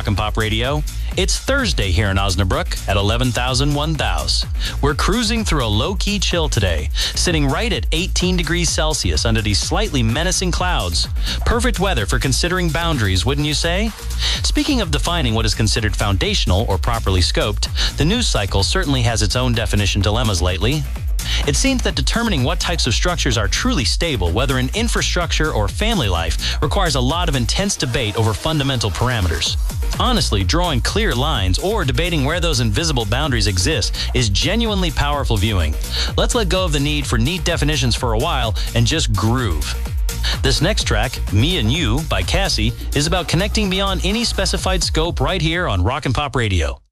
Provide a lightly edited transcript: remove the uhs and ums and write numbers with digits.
Rock and Pop Radio. It's Thursday here in Osnabrück at 11,000 We're cruising through a low-key chill today, sitting right at 18 degrees Celsius under these slightly menacing clouds. Perfect weather for considering boundaries, wouldn't you say? Speaking of defining what is considered foundational or properly scoped, the news cycle certainly has its own definition dilemmas lately. It seems that determining what types of structures are truly stable, whether in infrastructure or family life, requires a lot of intense debate over fundamental parameters. Honestly, drawing clear lines or debating where those invisible boundaries exist is genuinely powerful viewing. Let's let go of the need for neat definitions for a while and just groove. This next track, Me and You by Cassie, is about connecting beyond any specified scope right here on Rock and Pop Radio.